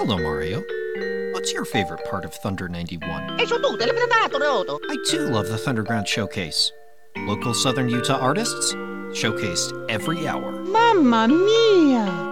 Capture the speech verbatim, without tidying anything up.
Hello, Mario. What's your favorite part of Thunder ninety-one? E su tutte le puntate, Roto. I too love the Thunderground Showcase. Local Southern Utah artists showcased every hour. Mamma mia!